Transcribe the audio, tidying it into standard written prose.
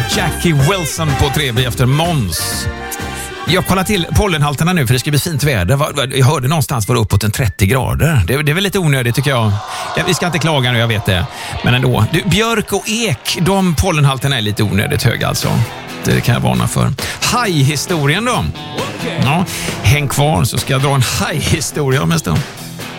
Jackie Wilson på 3B efter Måns. Jag kollar till pollenhalterna nu för det ska bli fint väder. Jag hörde någonstans var det uppåt en 30 grader. Det är väl lite onödigt tycker jag. Vi ska inte klaga nu, jag vet det. Men ändå. Björk och ek, de pollenhalterna är lite onödigt höga alltså. Det kan jag varna för. Hajhistorien då? Ja, häng kvar så ska jag dra en hajhistoria om en stund.